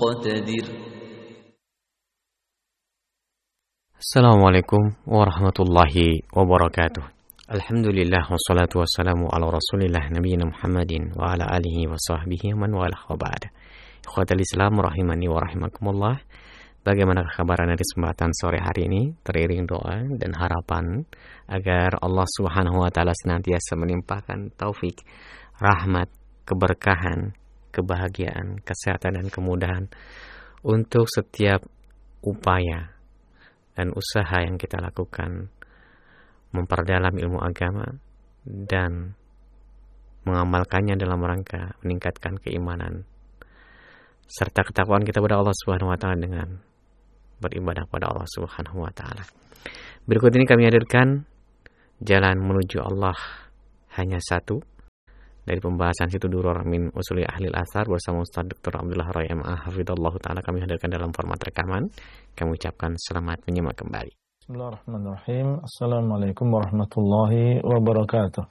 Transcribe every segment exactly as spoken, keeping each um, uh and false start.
مقتدر. Assalamualaikum warahmatullahi wabarakatuh. Alhamdulillah wassalatu wassalamu ala rasulillah nabiyina Muhammadin wa ala alihi wa sahbihi man walah wa ba'da. Ikhwatal Islam rahimani wa rahimakumullah. Bagaimana kabar Anda di kesempatan sore hari ini? Teriring doa dan harapan agar Allah Subhanahu wa taala senantiasa menimpakan taufik, rahmat, keberkahan, kebahagiaan, kesehatan dan kemudahan untuk setiap upaya dan usaha yang kita lakukan memperdalam ilmu agama dan mengamalkannya dalam rangka meningkatkan keimanan serta ketakwaan kita kepada Allah Subhanahu wa taala dengan beribadah kepada Allah Subhanahu wa taala. Berikut ini kami hadirkan jalan menuju Allah hanya satu dari pembahasan Situ Duror min Usuli Ahlil Athar bersama Ustaz Doktor Abdullah Roy M A Hafidhullah taala. Kami hadirkan dalam format rekaman. Kami ucapkan selamat menyimak kembali. Bismillahirrahmanirrahim. Assalamualaikum warahmatullahi wabarakatuh.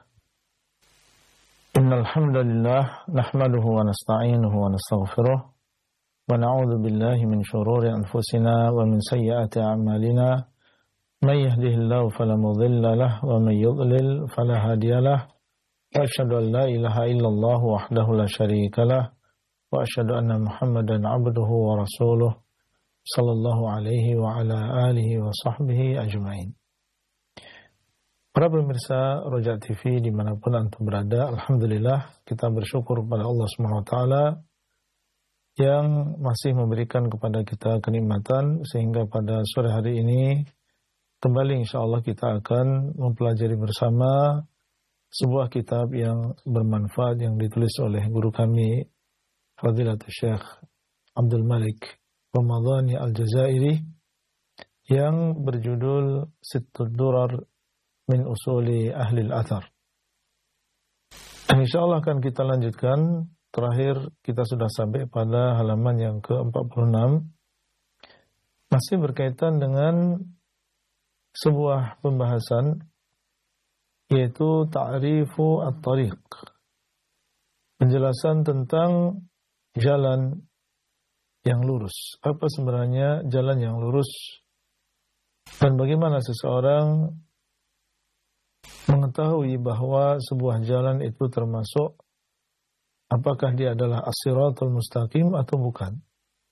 Innal hamdalillah nahmaduhu wa nasta'inuhu wa nastaghfiruh wa na'udzu billahi min shururi anfusina wa min sayyiati a'malina. May yahdihillahu fala mudilla lahu wa may yudlil fala hadiya lahu. Wa asyhadu an la ilaha illallah wahdahu la syarika lah wa asyhadu anna Muhammadan 'abduhu wa rasuluh sallallahu alaihi wa ala alihi wa sahbihi ajmain. Para pemirsa Roja T V dimanapun antum berada, alhamdulillah kita bersyukur kepada Allah Subhanahu wa taala yang masih memberikan kepada kita kenikmatan sehingga pada sore hari ini kembali insyaallah kita akan mempelajari bersama sebuah kitab yang bermanfaat yang ditulis oleh guru kami Fadilatul Syekh Abdul Malik Ramadhani Al-Jazairi yang berjudul Situd Durar min Usuli Ahlil Athar. Insyaallah akan kita lanjutkan. Terakhir kita sudah sampai pada halaman yang ke empat puluh enam. Masih berkaitan dengan sebuah pembahasan yaitu ta'rifu at-tariq. Penjelasan tentang jalan yang lurus. Apa sebenarnya jalan yang lurus? Dan bagaimana seseorang mengetahui bahwa sebuah jalan itu termasuk apakah dia adalah as-siratul mustaqim atau bukan?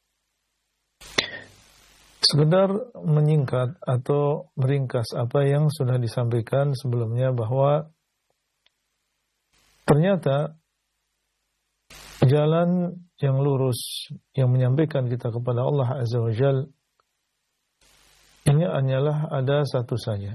Sekedar menyingkat atau meringkas apa yang sudah disampaikan sebelumnya bahwa ternyata jalan yang lurus yang menyampaikan kita kepada Allah Azza wa Jalla ini hanyalah ada satu saja.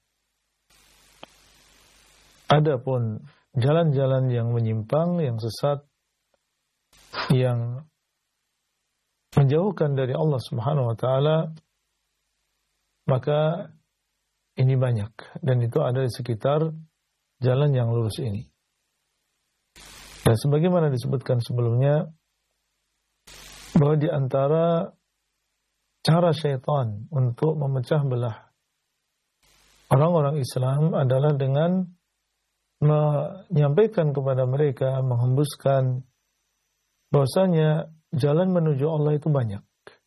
Adapun jalan-jalan yang menyimpang, yang sesat, yang menjauhkan dari Allah Subhanahu wa taala, maka ini banyak dan itu ada di sekitar jalan yang lurus ini. Dan sebagaimana disebutkan sebelumnya bahwa di antara cara syaitan untuk memecah belah orang-orang Islam adalah dengan menyampaikan kepada mereka, menghembuskan bahwasanya jalan menuju Allah itu banyak.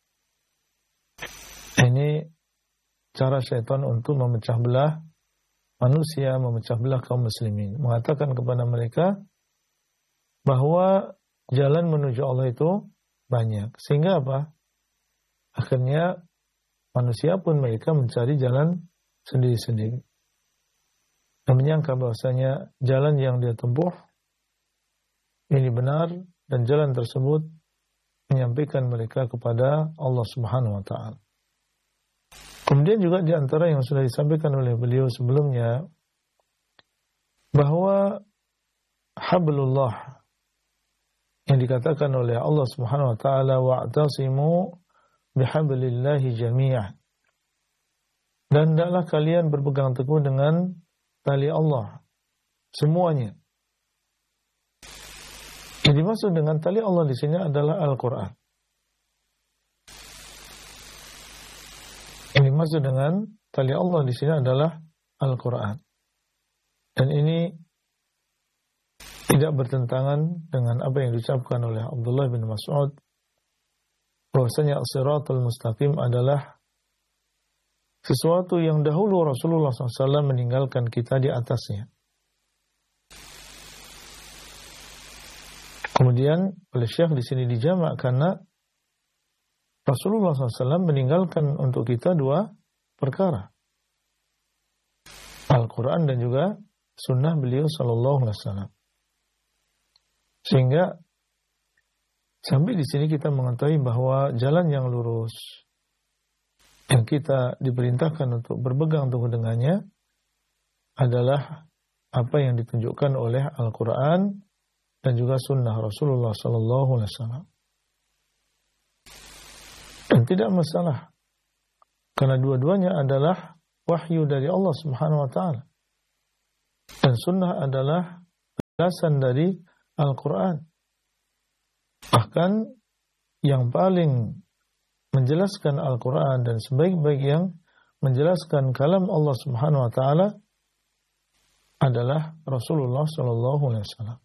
Ini cara syaitan untuk memecah belah manusia, memecah belah kaum muslimin. Mengatakan kepada mereka bahwa jalan menuju Allah itu banyak. Sehingga apa? Akhirnya manusia pun mereka mencari jalan sendiri-sendiri. Dan menyangka bahwasanya jalan yang dia tempuh ini benar dan jalan tersebut menyampaikan mereka kepada Allah Subhanahu wa taala. Kemudian juga di antara yang sudah disampaikan oleh beliau sebelumnya bahwa hablullah yang dikatakan oleh Allah Subhanahu wa taala wa'tasimu bihablillahi jami'an. Dan hendaklah kalian berpegang teguh dengan tali Allah semuanya. Yang dimaksud dengan tali Allah di sini adalah Al-Quran. Yang dimaksud dengan tali Allah di sini adalah Al-Quran. Dan ini tidak bertentangan dengan apa yang diucapkan oleh Abdullah bin Mas'ud bahwasanya as-siratal mustaqim adalah sesuatu yang dahulu Rasulullah shallallahu alaihi wasallam meninggalkan kita di atasnya. Kemudian oleh Syekh di sini dijamak karena Rasulullah shallallahu alaihi wasallam meninggalkan untuk kita dua perkara, Al-Quran dan juga sunnah beliau sallallahu alaihi wasallam. Sehingga sampai di sini kita mengetahui bahwa jalan yang lurus yang kita diperintahkan untuk berpegang teguh dengannya adalah apa yang ditunjukkan oleh Al-Quran dan juga sunnah Rasulullah sallallahu alaihi wasallam. Dan tidak masalah, karena dua-duanya adalah wahyu dari Allah Subhanahu wa taala. Dan sunnah adalah penjelasan dari Al-Quran. Bahkan yang paling menjelaskan Al-Quran dan sebaik-baik yang menjelaskan kalam Allah Subhanahu wa taala adalah Rasulullah sallallahu alaihi wasallam.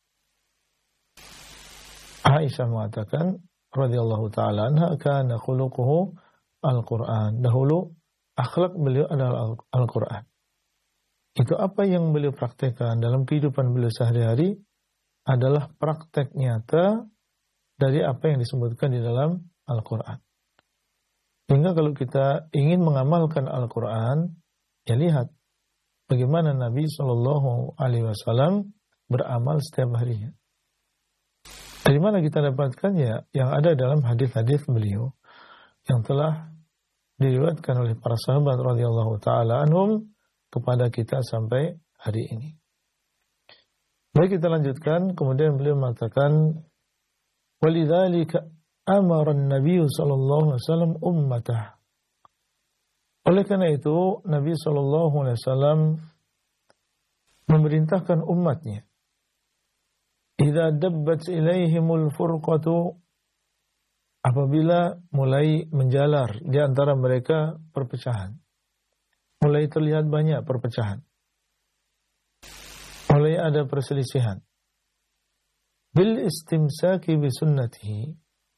Aisyah mengatakan radhiyallahu taala anha, kana khuluquhu Al-Quran. Dahulu akhlak beliau adalah Al-Quran. Itu apa yang beliau praktekkan dalam kehidupan beliau sehari-hari adalah praktek nyata dari apa yang disebutkan di dalam Al-Quran. Sehingga kalau kita ingin mengamalkan Al-Quran, ya lihat bagaimana Nabi shallallahu alaihi wasallam beramal setiap harinya. Dari mana kita dapatkannya? Yang ada dalam hadis-hadis beliau yang telah diriwayatkan oleh para sahabat radhiyallahu taala anhum kepada kita sampai hari ini. Baik, kita lanjutkan. Kemudian beliau mengatakan, walidzalika amara an-nabiy sallallahu alaihi wasallam ummatah. Oleh karena itu Nabi sallallahu alaihi wasallam memerintahkan umatnya, idza dabbat ilaihimul furqatu, apabila mulai menjalar di antara mereka perpecahan, mulai terlihat banyak perpecahan, mulai ada perselisihan, bil istimsaki bi sunnatihi,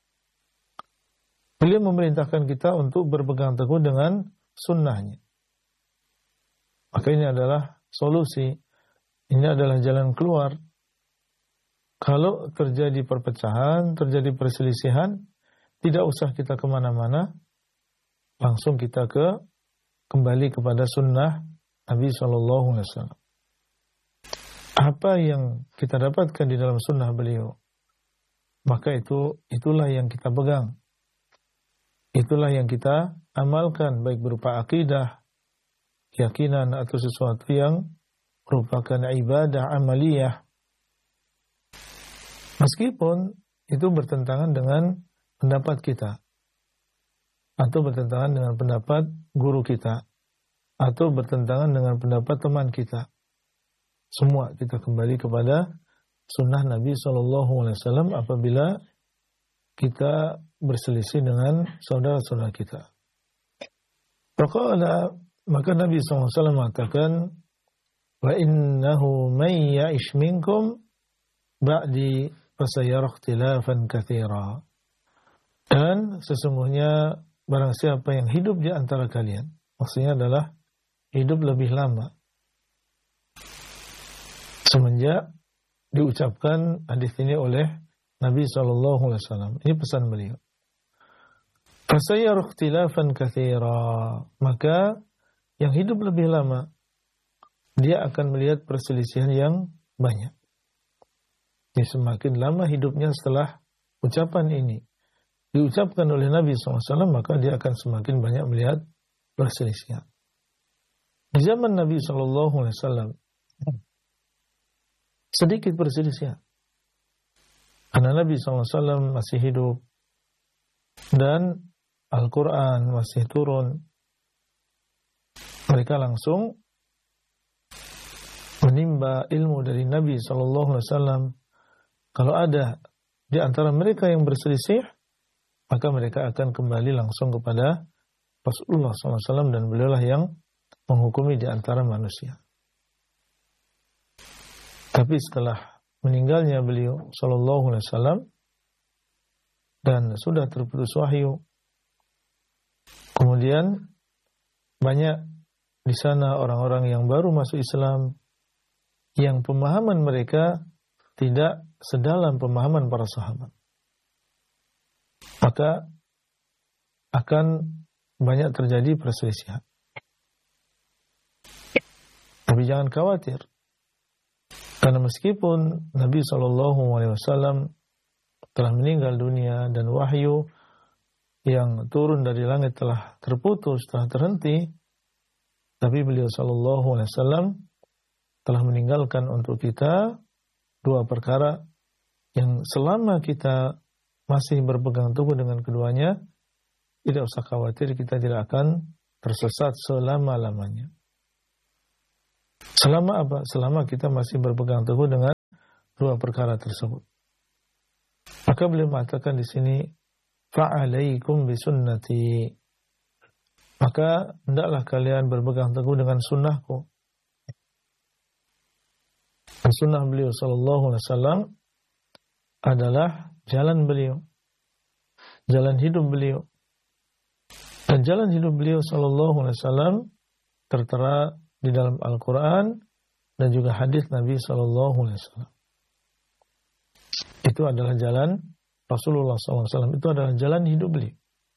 beliau memerintahkan kita untuk berpegang teguh dengan sunnahnya. Maka ini adalah solusi, ini adalah jalan keluar. Kalau terjadi perpecahan, terjadi perselisihan, tidak usah kita kemana-mana, langsung kita ke kembali kepada sunnah Nabi shallallahu alaihi wasallam. Apa yang kita dapatkan di dalam sunnah beliau, maka itu itulah yang kita pegang, itulah yang kita amalkan, baik berupa akidah, keyakinan, atau sesuatu yang merupakan ibadah amaliyah, meskipun itu bertentangan dengan pendapat kita, atau bertentangan dengan pendapat guru kita, atau bertentangan dengan pendapat teman kita. Semua kita kembali kepada sunnah Nabi shallallahu alaihi wasallam apabila kita berselisih dengan saudara-saudara kita. Faqala, maka Nabi shallallahu alaihi wasallam mengatakan, wa innahu may ya'ish minkum ba'di fasayara ikhtilafan katsira. Dan sesungguhnya barang siapa yang hidup di antara kalian, maksudnya adalah hidup lebih lama semenjak diucapkan hadis ini oleh Nabi shallallahu alaihi wasallam. Ini pesan beliau. Fasayara ikhtilafan katsira, maka yang hidup lebih lama dia akan melihat perselisihan yang banyak. Jadi semakin lama hidupnya setelah ucapan ini diucapkan oleh Nabi shallallahu alaihi wasallam, maka dia akan semakin banyak melihat perselisihan. Di zaman Nabi shallallahu alaihi wasallam sedikit perselisihan, karena Nabi shallallahu alaihi wasallam masih hidup dan Al-Quran masih turun. Mereka langsung menimba ilmu dari Nabi shallallahu alaihi wasallam. Kalau ada di antara mereka yang berselisih, maka mereka akan kembali langsung kepada Rasulullah shallallahu alaihi wasallam, dan beliaulah yang menghukumi di antara manusia. Tapi setelah meninggalnya beliau shallallahu alaihi wasallam, dan sudah terputus wahyu. Kemudian banyak di sana orang-orang yang baru masuk Islam, yang pemahaman mereka tidak sedalam pemahaman para sahabat. Maka akan banyak terjadi perselisihan. Tapi jangan khawatir, karena meskipun Nabi shallallahu alaihi wasallam telah meninggal dunia dan wahyu yang turun dari langit telah terputus, telah terhenti, tapi beliau shallallahu alaihi wasallam telah meninggalkan untuk kita dua perkara yang selama kita masih berpegang teguh dengan keduanya, tidak usah khawatir, kita tidak akan tersesat selama-lamanya. Selama apa? Selama kita masih berpegang teguh dengan dua perkara tersebut. Maka beliau mengatakan di sini, fa'alaikum bisunnati. Maka hendaklah kalian berpegang teguh dengan sunnahku. Sunnah beliau sallallahu alaihi wasallam adalah jalan beliau, jalan hidup beliau. Dan jalan hidup beliau sallallahu alaihi wasallam tertera di dalam Al-Quran dan juga hadis Nabi sallallahu alaihi wasallam. Itu adalah jalan Rasulullah sallallahu alaihi wasallam, itu adalah jalan hidup beliau.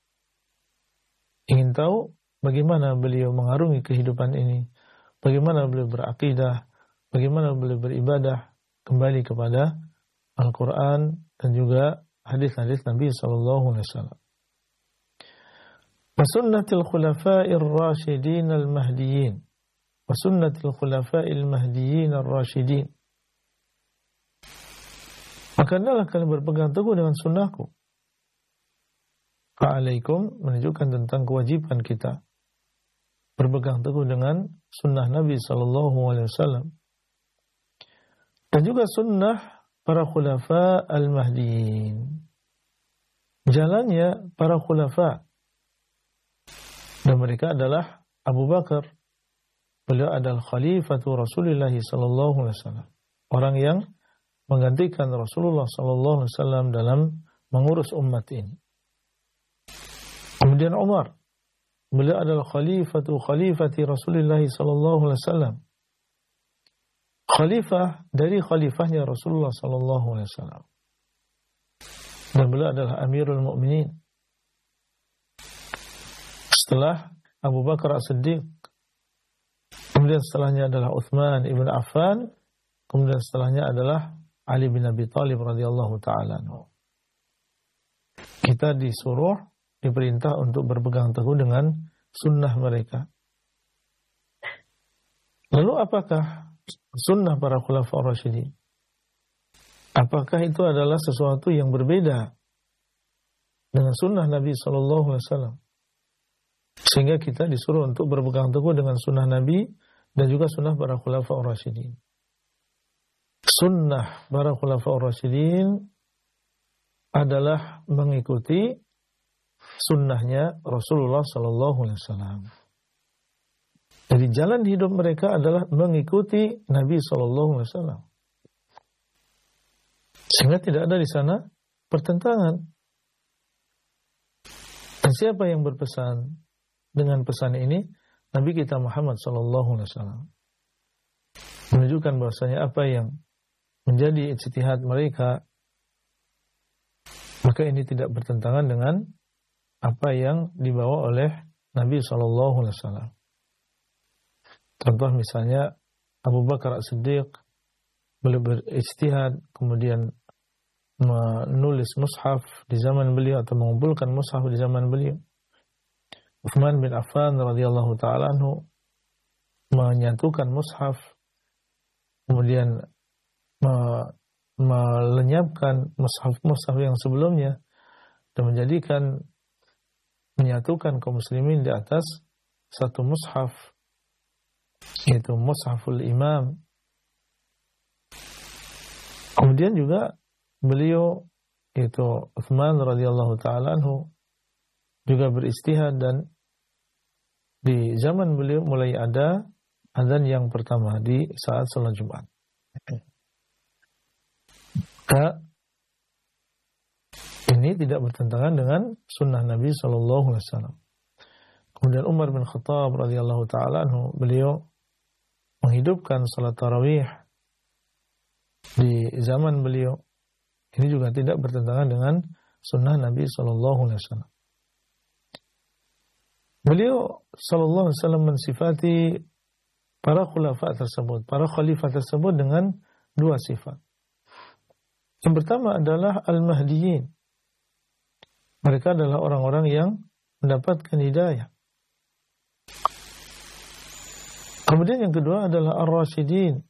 Ingin tahu bagaimana beliau mengarungi kehidupan ini, bagaimana beliau berakidah, bagaimana beliau beribadah, kembali kepada Al-Quran dan juga hadis-hadis Nabi sallallahu alaihi wasallam. Wa sunnatil khulafa'ir rasyidin al-mahdiyyin. Wa sunnatil khulafa'il mahdiyyin ar-rasyidin. Maka hendaklah kalian berpegang teguh dengan sunnahku. Fa'alaikum menunjukkan tentang kewajiban kita berpegang teguh dengan sunnah Nabi sallallahu alaihi wasallam. Dan juga sunnah para khulafa al-mahdiyin. Jalannya para khulafa. Dan mereka adalah Abu Bakar. Beliau adalah khalifatu Rasulullah sallallahu alaihi wasallam. Orang yang menggantikan Rasulullah sallallahu alaihi wasallam dalam mengurus umat ini. Kemudian Umar. Beliau adalah khalifatu khalifati Rasulullah sallallahu alaihi wasallam. Khalifah dari khalifahnya Rasulullah sallallahu alaihi wasallam. Dan beliau adalah Amirul Mukminin. Setelah Abu Bakar As-Siddiq, kemudian setelahnya adalah Utsman ibn Affan, kemudian setelahnya adalah Ali bin Abi Thalib radhiyallahu taala anhu. Kita disuruh, diperintah untuk berpegang teguh dengan sunnah mereka. Lalu apakah sunnah para khulafa ar-rasyidin? Apakah itu adalah sesuatu yang berbeda dengan sunnah Nabi sallallahu alaihi wasallam? Sehingga kita disuruh untuk berpegang teguh dengan sunnah Nabi dan juga sunnah para khulafa ar-rasyidin. Sunnah para khulafa ar-rasyidin adalah mengikuti sunnahnya Rasulullah sallallahu alaihi wasallam. Jadi jalan hidup mereka adalah mengikuti Nabi sallallahu alaihi wasallam. Sehingga tidak ada di sana pertentangan. Dan siapa yang berpesan dengan pesan ini? Nabi kita Muhammad sallallahu alaihi wasallam. Menunjukkan bahwasanya apa yang menjadi ijtihad mereka, maka ini tidak bertentangan dengan apa yang dibawa oleh Nabi sallallahu alaihi wasallam. Contoh misalnya Abu Bakar As-Siddiq beliau berijtihad, kemudian menulis mushaf di zaman beliau atau mengumpulkan mushaf di zaman beliau. Utsman bin Affan radhiyallahu taala anhu menyatukan mushaf, kemudian me- melenyapkan mushaf-mushaf yang sebelumnya dan menjadikan menyatukan kaum muslimin di atas satu mushaf, yaitu mushaful imam. Kemudian juga beliau, yaitu Utsman radhiyallahu taala anhu, juga beristihad, dan di zaman beliau mulai ada azan yang pertama di saat salat Jumat. Maka ini ini tidak bertentangan dengan sunnah Nabi Shallallahu Alaihi Wasallam. Kemudian Umar bin Khattab radhiyallahu taala anhu, beliau menghidupkan salat tarawih di zaman beliau. Ini juga tidak bertentangan dengan sunnah Nabi Shallallahu Alaihi Wasallam. Beliau Shallallahu Alaihi Wasallam mensifati para khulafa tersebut, para khalifah tersebut dengan dua sifat. Yang pertama adalah al-mahdiyin. Mereka adalah orang-orang yang mendapatkan hidayah. Kemudian yang kedua adalah ar-rasyidin.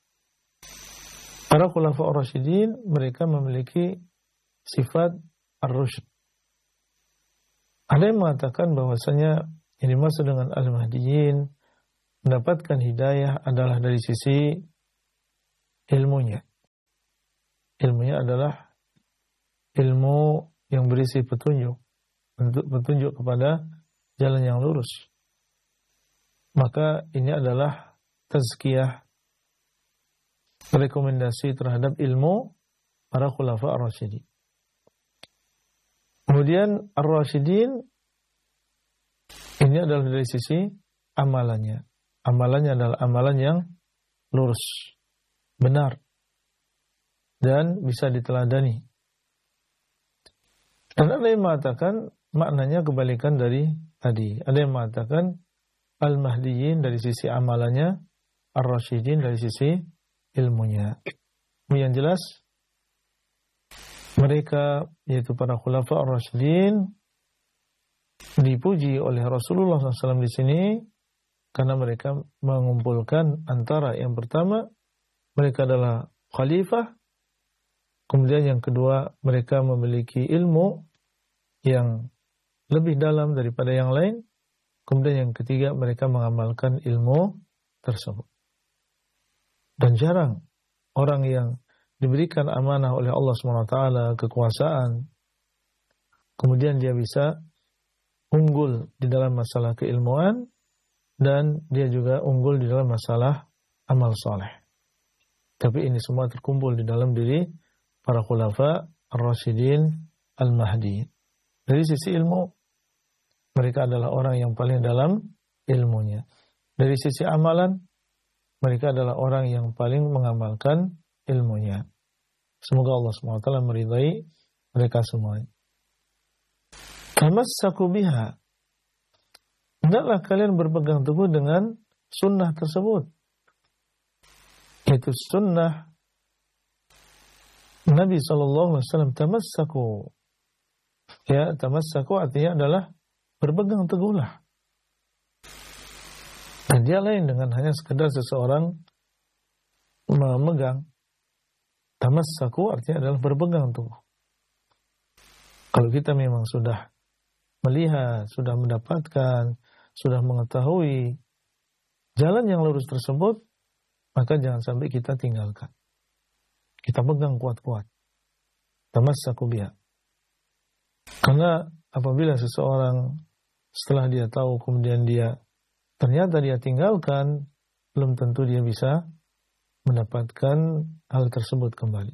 Para khulafa ar-rasyidin, mereka memiliki sifat ar-rusyd. Ada yang mengatakan bahwasanya yang dimaksud dengan al-mahdiyin, mendapatkan hidayah adalah dari sisi ilmunya. Ilmunya adalah ilmu yang berisi petunjuk, untuk petunjuk kepada jalan yang lurus. Maka ini adalah tazkiyah, rekomendasi terhadap ilmu para khulafa ar-rasyidin. Kemudian ar-rasyidin ini adalah dari sisi amalannya. Amalannya adalah amalan yang lurus, benar, dan bisa diteladani. Dan ada yang mengatakan maknanya kebalikan dari tadi. Ada yang mengatakan al-mahdiyin dari sisi amalannya, ar-rasyidin dari sisi ilmunya. Yang jelas, mereka yaitu para khulafa ar-rasyidin dipuji oleh Rasulullah shallallahu alaihi wasallam di sini karena mereka mengumpulkan antara yang pertama mereka adalah khalifah, kemudian yang kedua mereka memiliki ilmu yang lebih dalam daripada yang lain, kemudian yang ketiga mereka mengamalkan ilmu tersebut. Dan jarang orang yang diberikan amanah oleh Allah subhanahu wa taala kekuasaan, kemudian dia bisa unggul di dalam masalah keilmuan, dan dia juga unggul di dalam masalah amal soleh. Tapi ini semua terkumpul di dalam diri para khulafa ar-rasyidin al-mahdi. Dari sisi ilmu, mereka adalah orang yang paling dalam ilmunya. Dari sisi amalan, mereka adalah orang yang paling mengamalkan ilmunya. Semoga Allah subhanahu wa taala meridai mereka semuanya. Tamassaku biha. Hendaklah kalian berpegang teguh dengan sunnah tersebut. Itu sunnah Nabi sallallahu alaihi wasallam. Tamassaku. Ya, tamassaku artinya adalah berpegang teguhlah. Dan dia lain dengan hanya sekedar seseorang memegang. Tamassaku artinya adalah berpegang teguh. Kalau kita memang sudah melihat, sudah mendapatkan, sudah mengetahui jalan yang lurus tersebut, maka jangan sampai kita tinggalkan. Kita pegang kuat-kuat. Tamassaku biha. Karena apabila seseorang setelah dia tahu kemudian dia ternyata dia tinggalkan, belum tentu dia bisa mendapatkan hal tersebut kembali.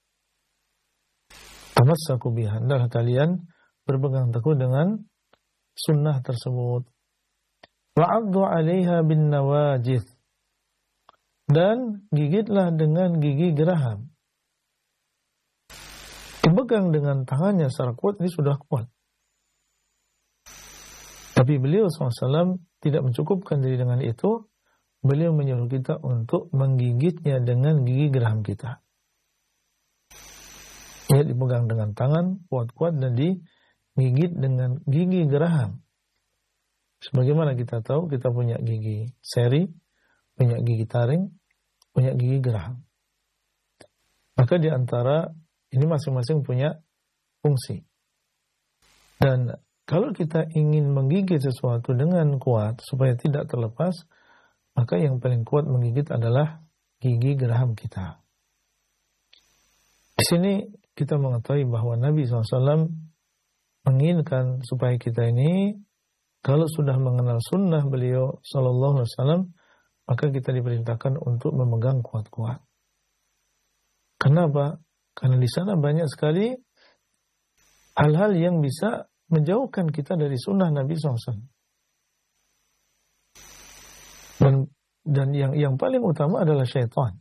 Tamassaku biha. Hendaklah kalian berpegang teguh dengan sunnah tersebut. Wa'addu 'alaiha bin nawajith. Dan gigitlah dengan gigi geraham. Dipegang dengan tangannya secara kuat, ini sudah kuat. Tapi beliau shallallahu alaihi wasallam tidak mencukupkan diri dengan itu. Beliau menyuruh kita untuk menggigitnya dengan gigi geraham kita. Ya, dipegang dengan tangan kuat-kuat dan digigit dengan gigi geraham. Sebagaimana kita tahu, kita punya gigi seri, punya gigi taring, punya gigi geraham. Maka di antara ini masing-masing punya fungsi. Dan kalau kita ingin menggigit sesuatu dengan kuat supaya tidak terlepas, maka yang paling kuat menggigit adalah gigi geraham kita. Di sini kita mengetahui bahwa Nabi shallallahu alaihi wasallam menginginkan supaya kita ini, kalau sudah mengenal sunnah beliau sallallahu alaihi wasallam, maka kita diperintahkan untuk memegang kuat-kuat. Kenapa? Karena di sana banyak sekali hal-hal yang bisa menjauhkan kita dari sunnah Nabi shallallahu alaihi wasallam. Dan, dan yang yang paling utama adalah syaitan.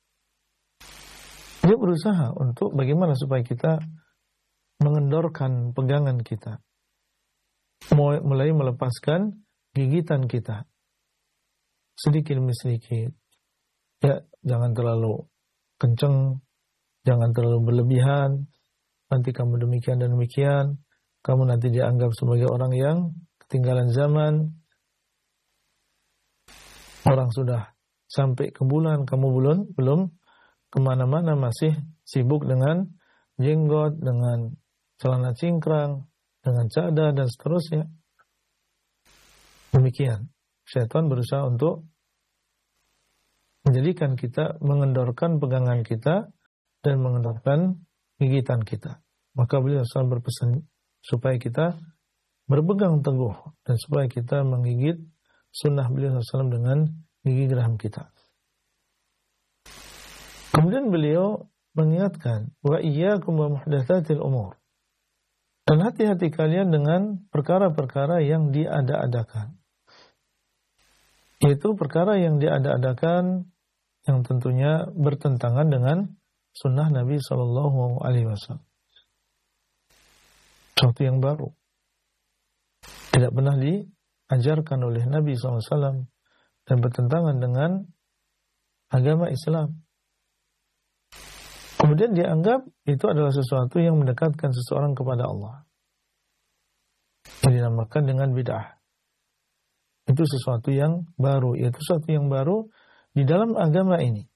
Dia berusaha untuk bagaimana supaya kita mengendorkan pegangan kita, mulai melepaskan gigitan kita sedikit demi sedikit. Ya, jangan terlalu kenceng, jangan terlalu berlebihan. Nanti kamu demikian dan demikian, kamu nanti dianggap sebagai orang yang ketinggalan zaman. Orang sudah sampai ke bulan, kamu belum belum kemana-mana, masih sibuk dengan jenggot, dengan celana cingkrang, dengan cadar dan seterusnya. Demikian, syaitan berusaha untuk menjadikan kita, mengendorkan pegangan kita dan mengendorkan gigitan kita. Maka beliau selalu berpesan supaya kita berpegang teguh dan supaya kita menggigit sunnah beliau shallallahu alaihi wasallam dengan gigi geram kita. Kemudian beliau mengingatkan, wa iyyakum wa muhdatsatil umur. Dan hati-hati kalian dengan perkara-perkara yang diada-adakan. Yaitu perkara yang diada-adakan yang tentunya bertentangan dengan sunnah Nabi shallallahu alaihi wasallam. Sesuatu yang baru. Tidak pernah diajarkan oleh Nabi shallallahu alaihi wasallam dan bertentangan dengan agama Islam. Kemudian dianggap itu adalah sesuatu yang mendekatkan seseorang kepada Allah. Yang dinamakan dengan bid'ah. Itu sesuatu yang baru, yaitu sesuatu yang baru di dalam agama ini.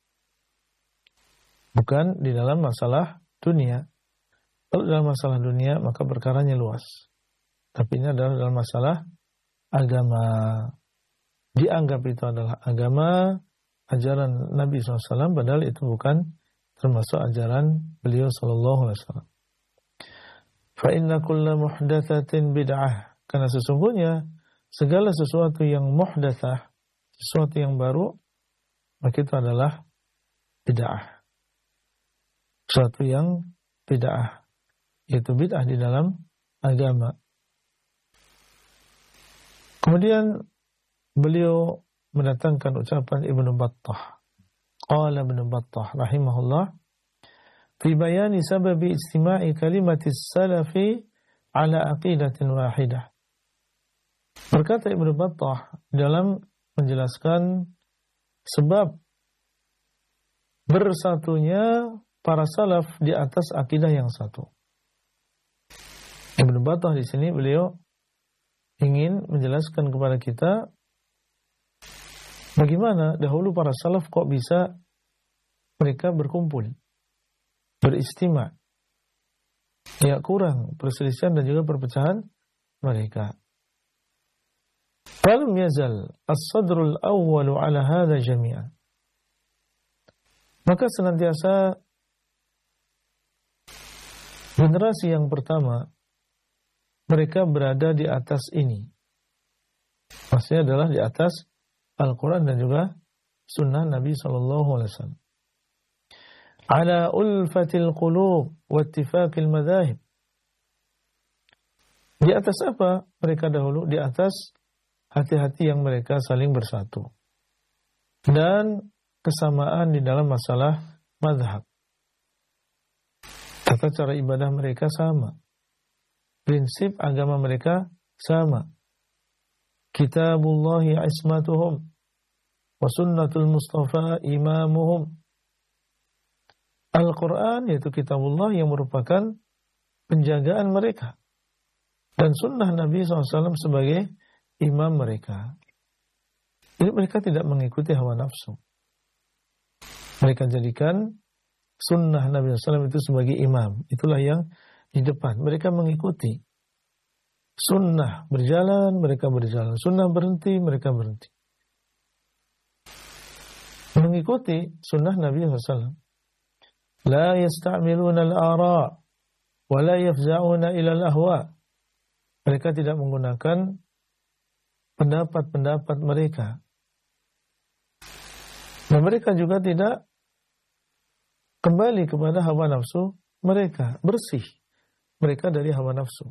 Bukan di dalam masalah dunia. Kalau dalam masalah dunia, maka perkaranya luas. Tapi ini adalah dalam masalah agama. Dianggap itu adalah agama, ajaran Nabi shallallahu alaihi wasallam, padahal itu bukan termasuk ajaran beliau sallallahu alaihi wasallam. Fa inna kulla muhdatsatin bid'ah. Karena sesungguhnya segala sesuatu yang muhdatsah, sesuatu yang baru, maka itu adalah bid'ah. Sesuatu yang bid'ah, yaitu bid'ah di dalam agama. Kemudian beliau mendatangkan ucapan Ibnu Battah. Qala Ibnu Battah rahimahullah, fi bayani sababi istima'i kalimatis salafi ala aqidatin wahidah. Berkata Ibnu Battah dalam menjelaskan sebab bersatunya para salaf di atas akidah yang satu. Ibnu Battah di sini beliau ingin menjelaskan kepada kita bagaimana dahulu para salaf kok bisa mereka berkumpul, beristima. Ya, kurang perselisihan dan juga perpecahan mereka. Falam yazal as-sadrul awwalu ala hadha jami'an. Maka senantiasa generasi yang pertama mereka berada di atas ini. Maksudnya adalah di atas Al-Quran dan juga sunnah Nabi sallallahu alaihi wasallam. Ala ulfatil qulub wa ittifaqil madzahib. Di atas apa mereka dahulu? Di atas hati-hati yang mereka saling bersatu. Dan kesamaan di dalam masalah mazhab. Tata cara ibadah mereka sama. Prinsip agama mereka sama. Kitabullahi ismatuhum wa sunnatul mustafa imamuhum. Al-Quran yaitu kitabullah yang merupakan penjagaan mereka. Dan sunnah Nabi shallallahu alaihi wasallam sebagai imam mereka. Jadi mereka tidak mengikuti hawa nafsu. Mereka jadikan sunnah Nabi shallallahu alaihi wasallam itu sebagai imam. Itulah yang di depan. Mereka mengikuti. Sunnah berjalan, mereka berjalan. Sunnah berhenti, mereka berhenti. Mengikuti sunnah Nabi shallallahu alaihi wasallam. La yasta'miluna al-ara' wa la yafza'una ila al-ahwa'. Mereka tidak menggunakan pendapat-pendapat mereka. Dan mereka juga tidak kembali kepada hawa nafsu mereka. Bersih. mereka dari hawa nafsu.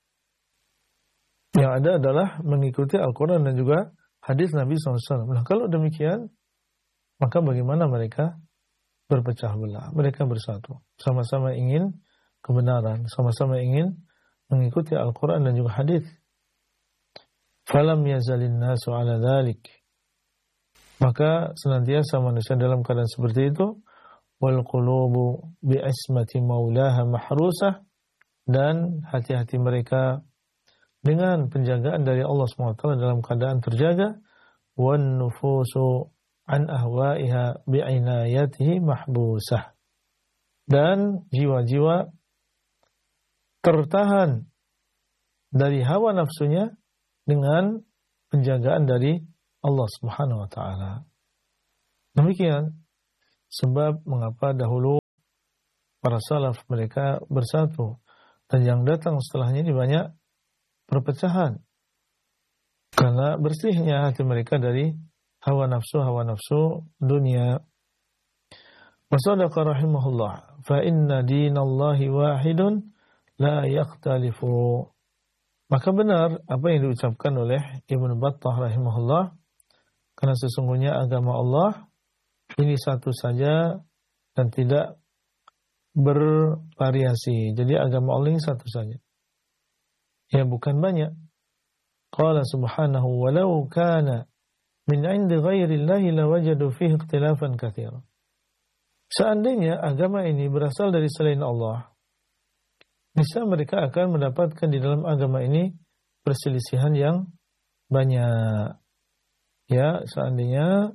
Yang ada adalah mengikuti Al-Quran dan juga hadis Nabi shallallahu alaihi wasallam. Nah, kalau demikian, maka bagaimana mereka berpecah belah? Mereka bersatu, sama-sama ingin kebenaran, sama-sama ingin mengikuti Al-Quran dan juga hadis. Falam yazalin nasu ala dhalik. Maka senantiasa manusia dalam keadaan seperti itu. Wal qulubu bi'ismati maulaha mahrusah. Dan hati-hati mereka dengan penjagaan dari Allah subhanahu wa taala dalam keadaan terjaga. Wan nufusu an ahwa'iha bi'inayatihi mahbusah. Dan jiwa-jiwa tertahan dari hawa nafsunya dengan penjagaan dari Allah Subhanahu wa taala. Demikian sebab mengapa dahulu para salaf mereka bersatu, dan yang datang setelahnya ini banyak perpecahan karena bersihnya hati mereka dari hawa nafsu hawa nafsu dunia. Wasadaqa rahimahullah, fa inna dinallahi wahidun la yakhtalifu. Maka benar apa yang diucapkan oleh Ibnu Battah rahimahullah, karena sesungguhnya agama Allah ini satu saja dan tidak bervariasi. Jadi agama Allah ini satu saja. Ya, bukan banyak. Qala subhanahu walau kana min 'indi ghairillahi lawajadu fihi ikhtilafan katsiran. Seandainya agama ini berasal dari selain Allah, bisa mereka akan mendapatkan di dalam agama ini perselisihan yang banyak. Ya, seandainya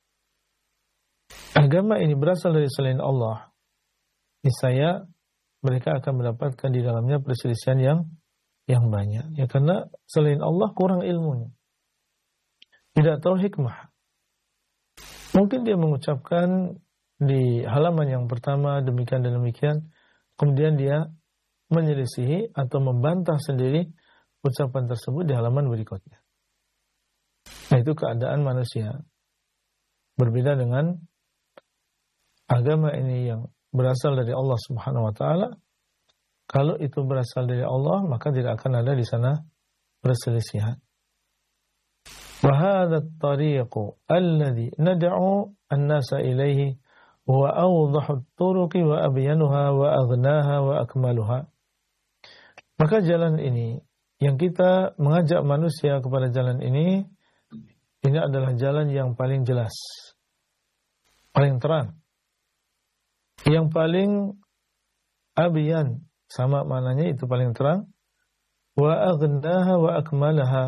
agama ini berasal dari selain Allah, niscaya mereka akan mendapatkan di dalamnya perselisihan yang yang banyak. Ya, karena selain Allah kurang ilmunya, tidak tahu hikmah. Mungkin dia mengucapkan di halaman yang pertama demikian dan demikian, kemudian dia menyelisihi atau membantah sendiri ucapan tersebut di halaman berikutnya. Nah, itu keadaan manusia. Berbeda dengan agama ini yang berasal dari Allah Subhanahu wa taala. Kalau itu berasal dari Allah, maka tidak akan ada di sana perselisihan. Wa hadha at-tariqu alladhi nad'u an-nasa ilayhi huwa awdahu at-turuqi wa abyanuha wa aghnaha wa akmaluha. Maka jalan ini yang kita mengajak manusia kepada jalan ini, ini adalah jalan yang paling jelas, paling terang, yang paling abyan, sama maknanya itu paling terang, wa aghnaha wa akmalaha,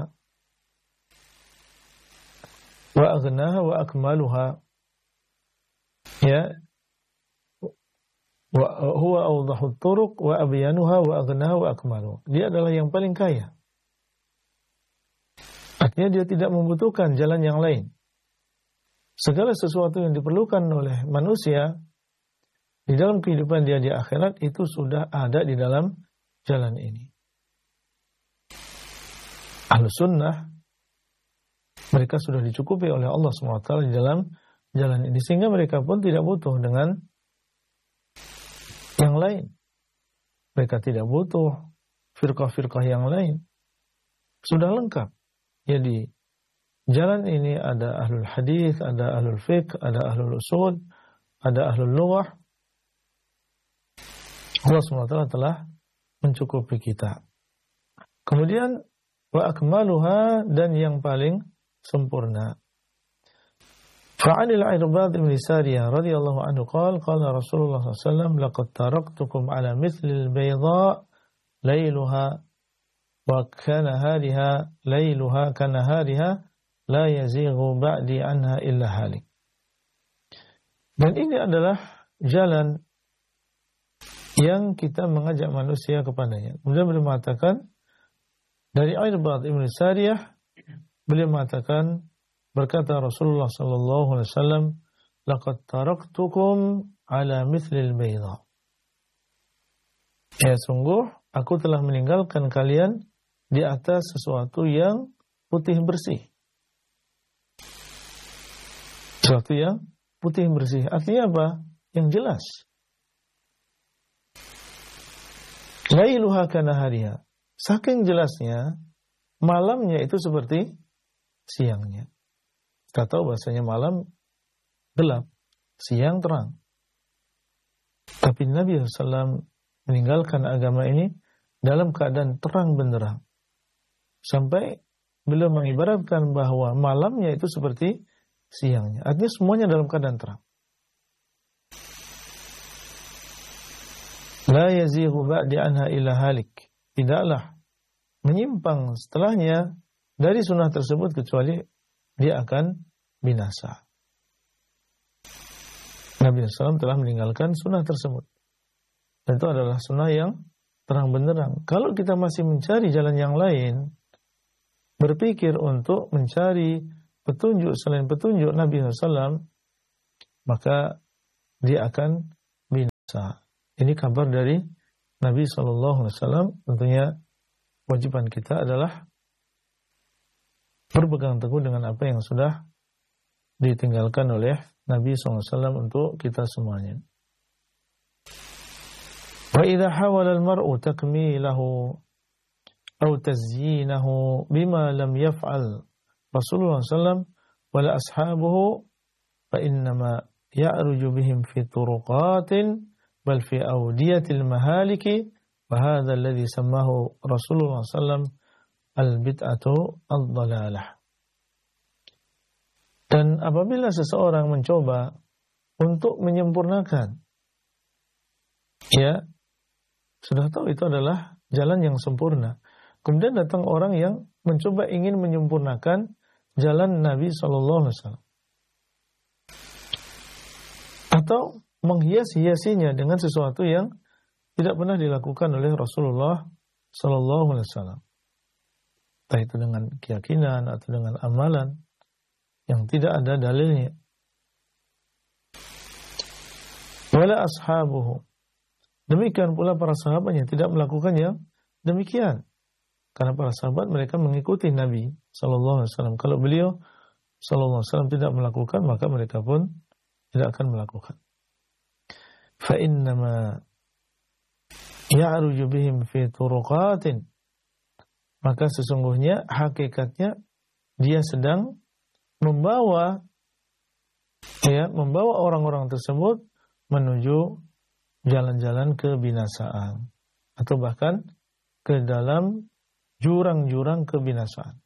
wa aghnaha wa akmaluha, ya, wa huwa awdahu turuq wa abyanuha wa aghnaha wa akmaluha. Dia adalah yang paling kaya. Artinya dia tidak membutuhkan jalan yang lain. Segala sesuatu yang diperlukan oleh manusia di dalam kehidupan dia di akhirat itu sudah ada di dalam jalan ini. Ahlus sunnah, mereka sudah dicukupi oleh Allah subhanahu wa taala di dalam jalan ini, sehingga mereka pun tidak butuh dengan yang lain. Mereka tidak butuh firqah-firqah yang lain. Sudah lengkap. Jadi jalan ini ada ahlul hadis, ada ahlul fiqh, ada ahlul usul, ada ahlul lughah. Allah subhanahu wa taala telah mencukupi kita. Kemudian wa akmaluha, dan yang paling sempurna. Fa'anil Irbad bin Sariyah radhiyallahu anhu qala qala Rasulullah sallallahu alaihi wasallam laqad taraktukum ala mithlil bayda lailuha wa kanahariha lailuha kanahariha la yazighu ba'di anha illa halik. Dan ini adalah jalan yang kita mengajak manusia kepadanya. Kemudian beliau mengatakan dari Irbad bin Sariyah, beliau mengatakan, berkata Rasulullah sallallahu alaihi wasallam, laqad taraktukum ala mithlil bayda. Ya, sungguh aku telah meninggalkan kalian di atas sesuatu yang putih bersih. Sesuatu yang putih bersih. Artinya apa? Yang jelas. Lailuha kanahariha. Saking jelasnya, malamnya itu seperti siangnya. Kita tahu bahasanya malam gelap, siang terang. Tapi Nabi shallallahu alaihi wasallam meninggalkan agama ini dalam keadaan terang benderang. Sampai beliau mengibaratkan bahwa malamnya itu seperti siangnya. Artinya semuanya dalam keadaan terang. La yazighu ba'di anha illa halik. Tidaklah menyimpang setelahnya dari sunnah tersebut kecuali dia akan binasa. Nabi shallallahu alaihi wasallam telah meninggalkan sunnah tersebut. Dan itu adalah sunnah yang terang benderang. Kalau kita masih mencari jalan yang lain, berpikir untuk mencari petunjuk selain petunjuk Nabi shallallahu alaihi wasallam, maka dia akan binasa. Ini kabar dari Nabi shallallahu alaihi wasallam. Tentunya kewajiban kita adalah berpegang teguh dengan apa yang sudah ditinggalkan oleh Nabi shallallahu alaihi wasallam untuk kita semuanya. Wa idza hawala al-mar'u takmilahu aw tazyinahu bima lam yaf'al Rasulullah sallallahu alaihi wasallam wala ashabuhu fa innama ya'ruju bihim fi turuqatin bal fi awdiyatil mahaliki wa hadha alladhi sammahu Rasulullah sallallahu alaihi wasallam al-bid'atu ad-dhalalah. Dan apabila seseorang mencoba untuk menyempurnakan, ya, sudah tahu itu adalah jalan yang sempurna. Kemudian datang orang yang mencoba ingin menyempurnakan jalan Nabi shallallahu alaihi wasallam. Atau menghias-hiasinya dengan sesuatu yang tidak pernah dilakukan oleh Rasulullah shallallahu alaihi wasallam. Entah itu dengan keyakinan atau dengan amalan yang tidak ada dalilnya. Wala ashabuhu. Demikian pula para sahabatnya tidak melakukan yang demikian. Karena para sahabat mereka mengikuti Nabi sallallahu alaihi wasallam. Kalau beliau sallallahu alaihi wasallam tidak melakukan, maka mereka pun tidak akan melakukan. Fa innama ya'ruju bihim fi turuqatin. Maka sesungguhnya hakikatnya dia sedang membawa ya, membawa orang-orang tersebut menuju jalan-jalan kebinasaan atau bahkan ke dalam jurang-jurang kebinasaan.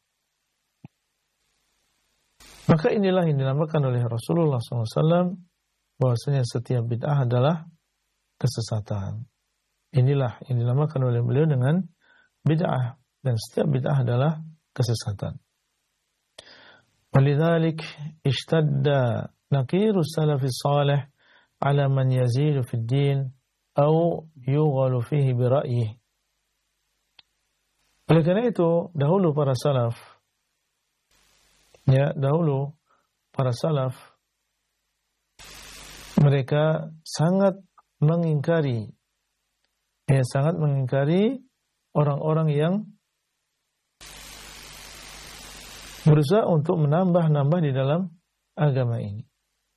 Maka inilah yang dinamakan oleh Rasulullah shallallahu alaihi wasallam bahwasanya setiap bid'ah adalah kesesatan. Inilah yang dinamakan oleh beliau dengan bid'ah, dan setiap bid'ah adalah kesesatan. Walidzalik ishtadda nakiru salafi salih ala man yazidu fid din atau yughalu fihi bi ra'yihi. Oleh karena itu, dahulu para salaf, ya, dahulu para salaf, mereka sangat mengingkari, ya, sangat mengingkari orang-orang yang berusaha untuk menambah-nambah di dalam agama ini.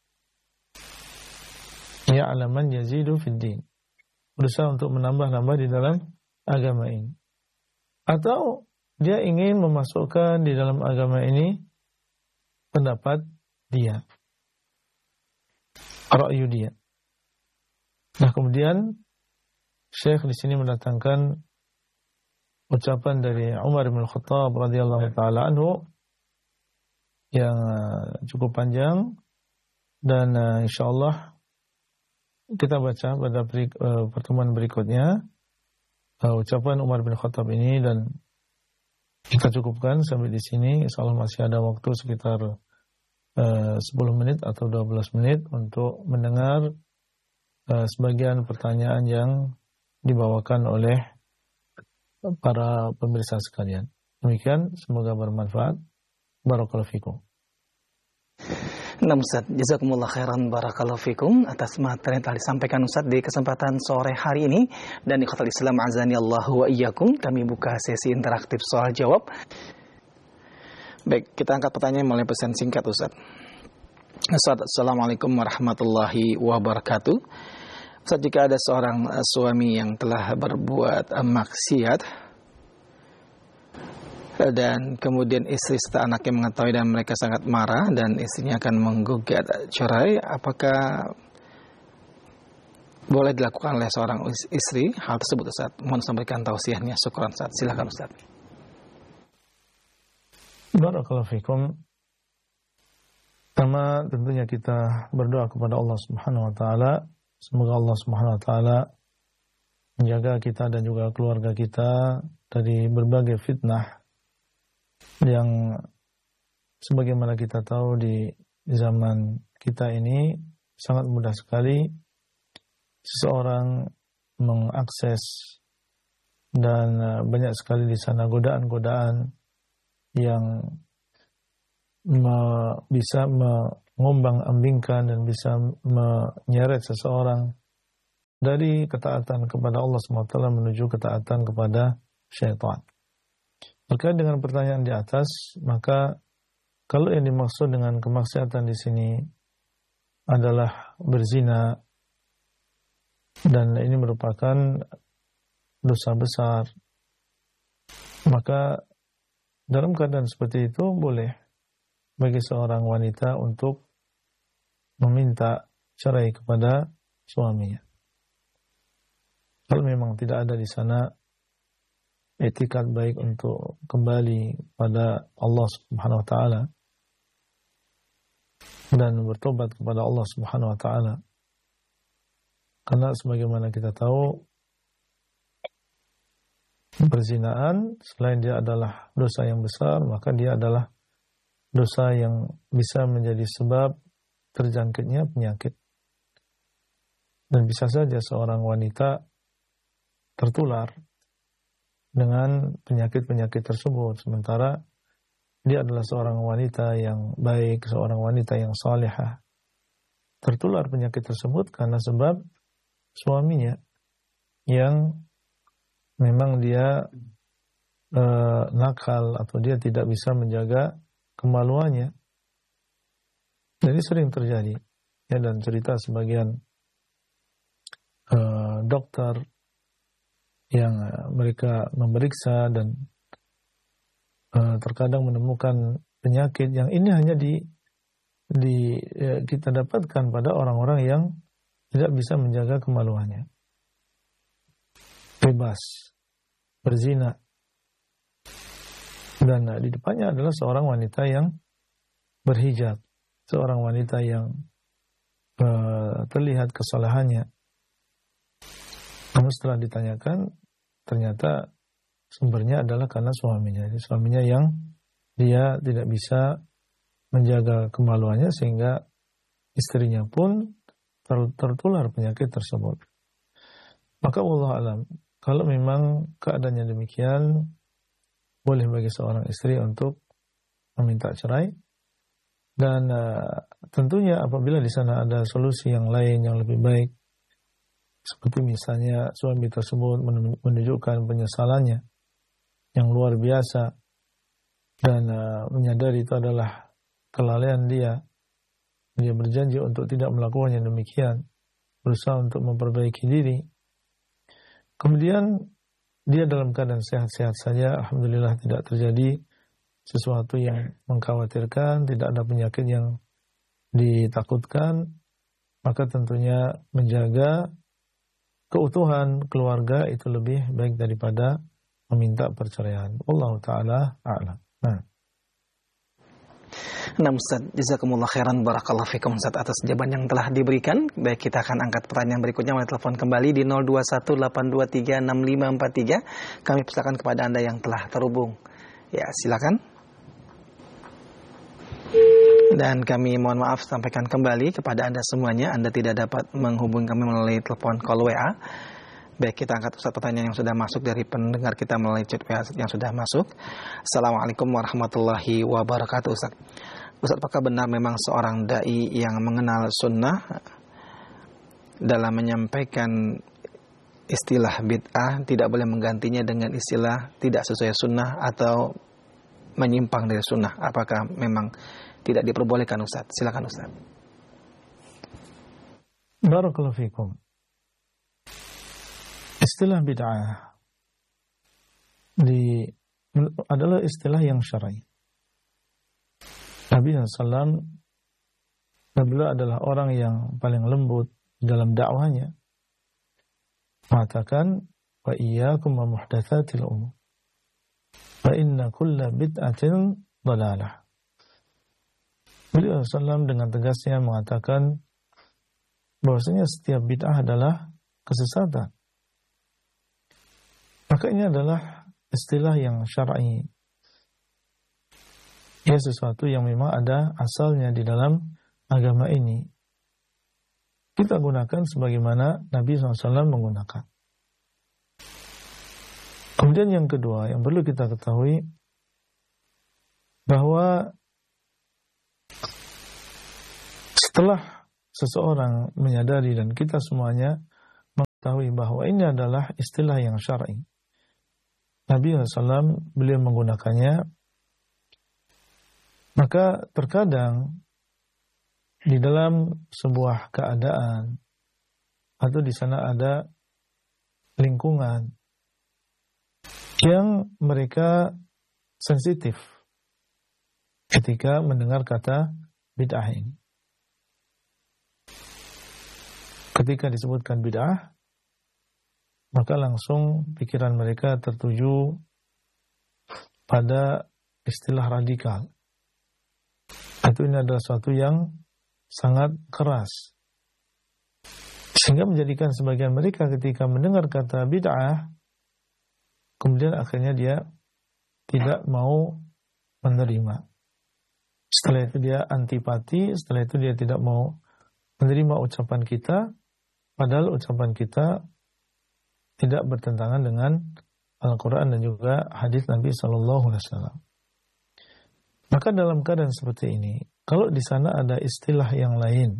Ya, alaman yazidu fid din. Berusaha untuk menambah-nambah di dalam agama ini. Atau dia ingin memasukkan di dalam agama ini pendapat dia, ra'yu dia. Nah, kemudian Syekh di sini mendatangkan ucapan dari Umar bin Khattab radhiyallahu taala anhu yang cukup panjang, dan uh, insyaallah kita baca pada beri, uh, pertemuan berikutnya uh, ucapan Umar bin Khattab ini, dan kita cukupkan sampai di sini. Insyaallah masih ada waktu sekitar uh, sepuluh menit atau dua belas menit untuk mendengar uh, sebagian pertanyaan yang dibawakan oleh para pemirsa sekalian. Demikian, semoga bermanfaat. Barakallahu fikum. Nah, Ustaz, jazakumullah khairan barakallahu fikum atas materi yang telah disampaikan Ustaz di kesempatan sore hari ini. Dan ikhwatal Islam azani Allahu wa iyyakum, kami buka sesi interaktif soal jawab. Baik, kita angkat pertanyaan melalui pesan singkat Ustaz. Ustaz, assalamualaikum warahmatullahi wabarakatuh. Ustaz, jika ada seorang uh, suami yang telah berbuat uh, maksiat uh, dan kemudian istri serta anaknya mengetahui dan mereka sangat marah dan istrinya akan menggugat cerai, apakah boleh dilakukan oleh seorang istri hal tersebut, Ustaz? Mohon sampaikan tausiahnya. Syukran, Ustaz. Silakan, Ustaz. Barakallahu fikum. Pertama, tentunya kita berdoa kepada Allah Subhanahu wa taala. Semoga Allah Subhanahu wa taala menjaga kita dan juga keluarga kita dari berbagai fitnah yang sebagaimana kita tahu di zaman kita ini sangat mudah sekali seseorang mengakses dan banyak sekali di sana godaan-godaan yang me, bisa mengombang-ambingkan dan bisa menyeret seseorang dari ketaatan kepada Allah subhanahu wa taala menuju ketaatan kepada syaitan. Terkait dengan pertanyaan di atas, maka kalau yang dimaksud dengan kemaksiatan di sini adalah berzina, dan ini merupakan dosa besar, maka dalam keadaan seperti itu boleh bagi seorang wanita untuk meminta cerai kepada suaminya. Kalau memang tidak ada di sana etikat baik untuk kembali pada Allah Subhanahu wa taala dan bertobat kepada Allah Subhanahu wa taala. Karena sebagaimana kita tahu, perzinaan selain dia adalah dosa yang besar, maka dia adalah dosa yang bisa menjadi sebab terjangkitnya penyakit. Dan bisa saja seorang wanita tertular dengan penyakit-penyakit tersebut, sementara dia adalah seorang wanita yang baik, seorang wanita yang salihah. Tertular penyakit tersebut karena sebab suaminya yang memang dia e, nakal atau dia tidak bisa menjaga kemaluannya. Jadi sering terjadi, ya, dan cerita sebagian e, dokter yang mereka memeriksa dan e, terkadang menemukan penyakit yang ini hanya di, di e, kita dapatkan pada orang-orang yang tidak bisa menjaga kemaluannya, bebas berzina, dan di depannya adalah seorang wanita yang berhijab, seorang wanita yang uh, terlihat kesalahannya. Namun setelah ditanyakan, ternyata sumbernya adalah karena suaminya. Jadi suaminya yang dia tidak bisa menjaga kemaluannya sehingga istrinya pun tertular penyakit tersebut. Maka wallahu alam, kalau memang keadaannya demikian, boleh bagi seorang istri untuk meminta cerai, dan uh, tentunya apabila di sana ada solusi yang lain yang lebih baik, seperti misalnya suami tersebut menunjukkan penyesalannya yang luar biasa dan uh, menyadari itu adalah kelalaian dia, dia berjanji untuk tidak melakukannya demikian, berusaha untuk memperbaiki diri. Kemudian dia dalam keadaan sehat-sehat saja, alhamdulillah tidak terjadi sesuatu yang mengkhawatirkan, tidak ada penyakit yang ditakutkan, maka tentunya menjaga keutuhan keluarga itu lebih baik daripada meminta perceraian. Wallahu taala a'lam. Nah. Nah, Ustaz, jazakumullah khairan, barakallahu fikum Ustaz atas jawaban yang telah diberikan. Baik, kita akan angkat pertanyaan berikutnya melalui telepon kembali di nol dua satu delapan dua tiga enam lima empat tiga. Kami persilakan kepada Anda yang telah terhubung. Ya, silakan. Dan kami mohon maaf sampaikan kembali kepada Anda semuanya, Anda tidak dapat menghubungi kami melalui telepon call W A. Baik, kita angkat Ustaz pertanyaan yang sudah masuk dari pendengar kita melalui chat W A yang sudah masuk. Assalamualaikum warahmatullahi wabarakatuh, Ustaz. Ustaz, apakah benar memang seorang da'i yang mengenal sunnah dalam menyampaikan istilah bid'ah tidak boleh menggantinya dengan istilah tidak sesuai sunnah atau menyimpang dari sunnah? Apakah memang tidak diperbolehkan, Ustaz? Silakan, Ustaz. Barakallahu fikum. istilah bid'ah di adalah istilah yang syar'i. Nabi shallallahu alaihi wasallam beliau adalah orang yang paling lembut dalam dakwahnya, mengatakan wa iyyakum wa muhdatsatil umur fa inna kulla bid'atin dhalalah. Beliau shallallahu alaihi wasallam dengan tegasnya mengatakan bahwasanya setiap bid'ah adalah kesesatan. Maka ini adalah istilah yang syar'i. Ya, sesuatu yang memang ada asalnya di dalam agama ini. Kita gunakan sebagaimana Nabi shallallahu alaihi wasallam menggunakan. Kemudian yang kedua yang perlu kita ketahui bahwa setelah seseorang menyadari dan kita semuanya mengetahui bahwa ini adalah istilah yang syar'i, Nabi shallallahu alaihi wasallam beliau menggunakannya, maka terkadang di dalam sebuah keadaan atau di sana ada lingkungan yang mereka sensitif ketika mendengar kata bid'ah ini. Ketika disebutkan bid'ah, maka langsung pikiran mereka tertuju pada istilah radikal. Itu ini adalah sesuatu yang sangat keras. Sehingga menjadikan sebagian mereka ketika mendengar kata bid'ah, kemudian akhirnya dia tidak mau menerima. Setelah itu dia antipati, setelah itu dia tidak mau menerima ucapan kita, padahal ucapan kita tidak bertentangan dengan Al-Quran dan juga hadis Nabi shallallahu alaihi wasallam. Maka dalam keadaan seperti ini, kalau di sana ada istilah yang lain,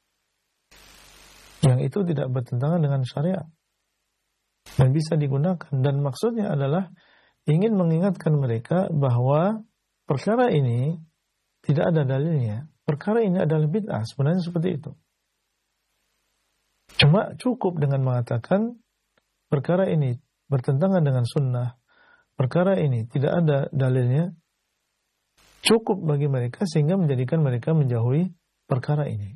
yang itu tidak bertentangan dengan syariat, dan bisa digunakan, dan maksudnya adalah ingin mengingatkan mereka bahwa perkara ini tidak ada dalilnya, perkara ini adalah bid'ah, sebenarnya seperti itu. Cuma cukup dengan mengatakan perkara ini bertentangan dengan sunnah, perkara ini tidak ada dalilnya, cukup bagi mereka sehingga menjadikan mereka menjauhi perkara ini.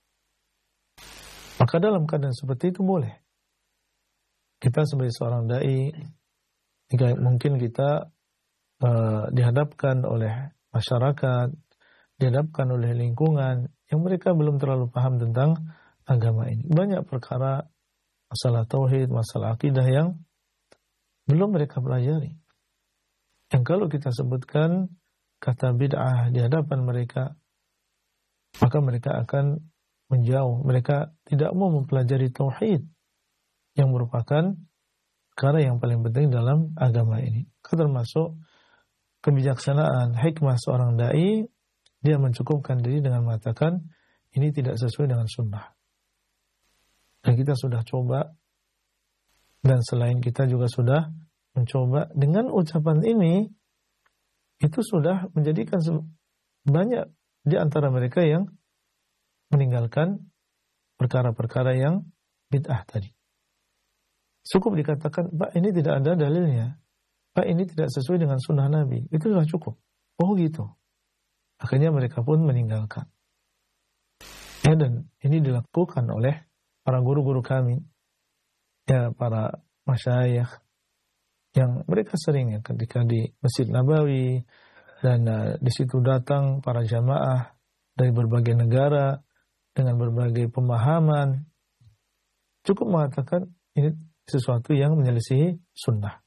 Maka dalam keadaan seperti itu boleh kita sebagai seorang dai, jika mungkin kita uh, dihadapkan oleh masyarakat, dihadapkan oleh lingkungan yang mereka belum terlalu paham tentang agama ini. Banyak perkara masalah tauhid, masalah akidah yang belum mereka pelajari. Yang kalau kita sebutkan kata bid'ah di hadapan mereka, maka mereka akan menjauh. Mereka tidak mau mempelajari tauhid yang merupakan perkara yang paling penting dalam agama ini. Termasuk kebijaksanaan, hikmah seorang dai, dia mencukupkan diri dengan mengatakan ini tidak sesuai dengan sunnah. Dan kita sudah coba, dan selain kita juga sudah mencoba, dengan ucapan ini itu sudah menjadikan banyak di antara mereka yang meninggalkan perkara-perkara yang bid'ah tadi. Cukup dikatakan, Pak, ini tidak ada dalilnya, Pak, ini tidak sesuai dengan sunnah Nabi. Itu sudah cukup. Oh gitu. Akhirnya mereka pun meninggalkan. Ya, dan ini dilakukan oleh para guru-guru kami, ya, para masyayikh, yang mereka sering ya ketika di Masjid Nabawi, dan uh, di situ datang para jamaah dari berbagai negara dengan berbagai pemahaman, cukup mengatakan ini sesuatu yang menyelisihi sunnah.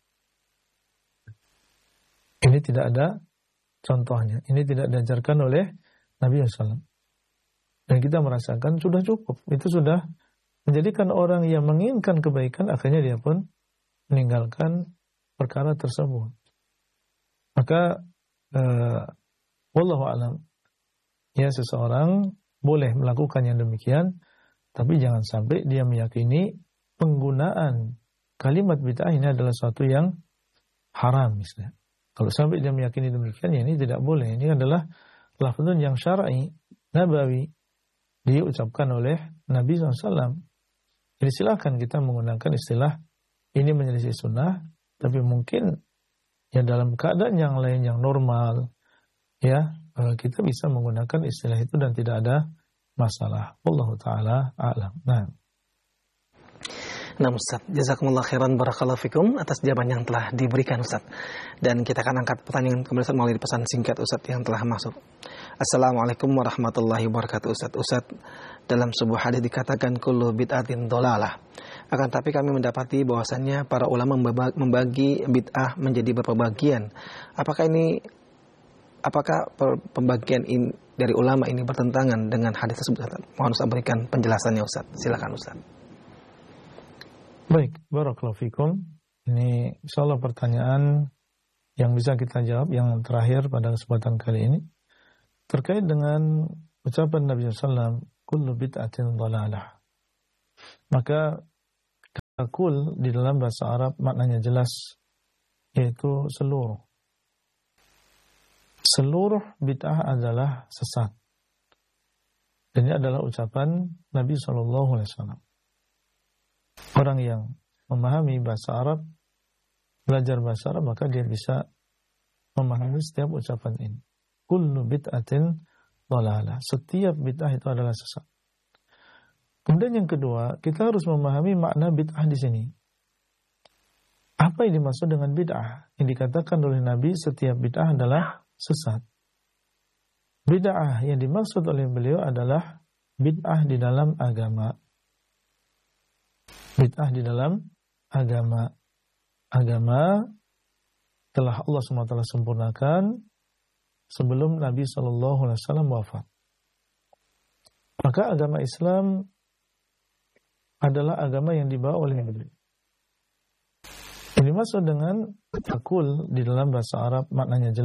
Ini tidak ada contohnya, ini tidak diajarkan oleh Nabi shallallahu alaihi wasallam. Dan kita merasakan sudah cukup, itu sudah menjadikan orang yang menginginkan kebaikan, akhirnya dia pun meninggalkan perkara tersebut. Maka uh, wallahu a'lam, ya, seseorang boleh melakukan yang demikian, tapi jangan sampai dia meyakini penggunaan kalimat bid'ah ini adalah sesuatu yang haram misalnya. Kalau sampai dia meyakini demikian, ya ini tidak boleh. Ini adalah lafazun yang syar'i, nabawi, diucapkan oleh Nabi shallallahu alaihi wasallam. Jadi silakan kita menggunakan istilah ini menyelisih sunnah, tapi mungkin ya dalam keadaan yang lain yang normal, ya kita bisa menggunakan istilah itu dan tidak ada masalah. Wallahu taala a'lam. Nah. Nah Ustaz, jazakumullah khairan barakallahu fikum atas jawaban yang telah diberikan Ustaz. Dan kita akan angkat pertanyaan kembali Ustaz melalui pesan singkat Ustaz yang telah masuk. Assalamualaikum warahmatullahi wabarakatuh Ustaz. Ustaz, dalam sebuah hadis dikatakan kullu bid'atin dhalalah. Akan tapi kami mendapati bahwasannya para ulama membagi bid'ah menjadi beberapa bagian. Apakah ini apakah pembagian ini dari ulama ini bertentangan dengan hadis tersebut? Mohon Ustaz berikan penjelasannya Ustaz. Silakan Ustaz. Baik, barakallahu fikum. Ini insyaallah pertanyaan yang bisa kita jawab yang terakhir pada kesempatan kali ini terkait dengan ucapan Nabi sallallahu alaihi wasallam kullu bid'atin dhalalah. Maka kata kul di dalam bahasa Arab maknanya jelas, yaitu seluruh. Seluruh bid'ah adalah sesat. Dan ini adalah ucapan Nabi sallallahu alaihi wasallam. Orang yang memahami bahasa Arab, belajar bahasa Arab, maka dia bisa memahami setiap ucapan ini. Kullu bid'atin dhalalah. Setiap bid'ah itu adalah sesat. Kemudian yang kedua, kita harus memahami makna bid'ah di sini. Apa yang dimaksud dengan bid'ah? Yang dikatakan oleh Nabi, setiap bid'ah adalah sesat. Bid'ah yang dimaksud oleh beliau adalah bid'ah di dalam agama. Bid'ah di dalam agama. Agama telah Allah subhanahu wa taala sempurnakan sebelum Nabi sallallahu alaihi wasallam wafat. Maka agama Islam adalah agama yang dibawa oleh Nabi. Ini maksud dengan takul di dalam bahasa Arab maknanya jelas.